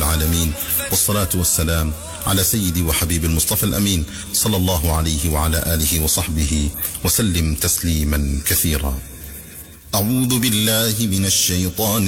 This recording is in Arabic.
العالمين، والصلاة والسلام على سيدي وحبيب المصطفى الأمين صلى الله عليه وعلى آله وصحبه وسلم تسليما كثيرا. أعوذ بالله من الشيطان